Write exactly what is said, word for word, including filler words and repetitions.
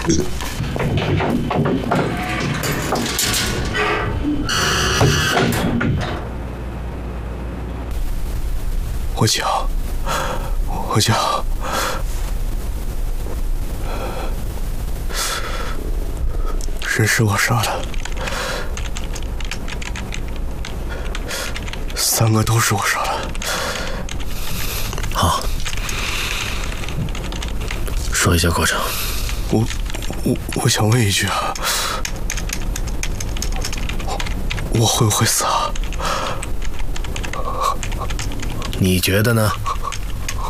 我讲，我讲，人是我杀的，三个都是我杀的。 好，说一下过程。 我我我想问一句啊，我会不会死啊？ 你觉得呢？